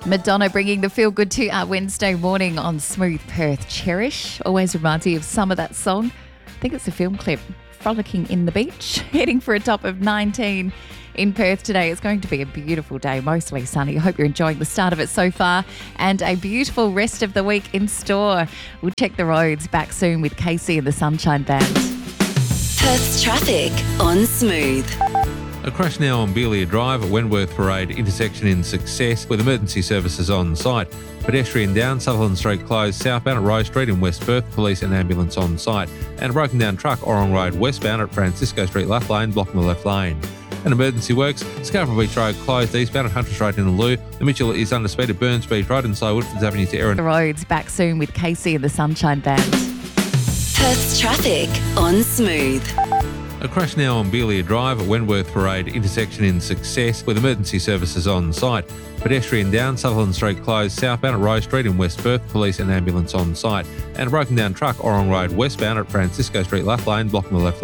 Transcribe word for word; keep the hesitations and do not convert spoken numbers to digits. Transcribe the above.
Madonna bringing the feel good to our Wednesday morning on Smooth Perth. Cherish always reminds me of some of that song. I think it's a film clip. Frolicking in the beach, heading for a top of nineteen in Perth today. It's going to be a beautiful day, mostly sunny. I hope you're enjoying the start of it so far and a beautiful rest of the week in store. We'll check the roads back soon with Casey and the Sunshine Band. Perth's traffic on Smooth. A crash now on Beelia Drive at Wentworth Parade intersection in Success with emergency services on site. Pedestrian down, Sutherland Street closed southbound at Rose Street in West Perth, police and ambulance on site. And a broken down truck Orong Road westbound at Francisco Street left lane, blocking the left lane. And emergency works, Scarborough Beach Road closed eastbound at Hunter Street in the Loo. The Mitchell is under speed at Burns Beach Road and so Woodfords Avenue to Erin. The roads back soon with Casey and the Sunshine Band. Perth's traffic on Smooth. A crash now on Beelia Drive at Wentworth Parade intersection in Success with emergency services on site. Pedestrian down, Sutherland Street closed southbound at Rose Street in West Perth, police and ambulance on site. And a broken down truck Orong Road westbound at Francisco Street left lane, blocking the left lane.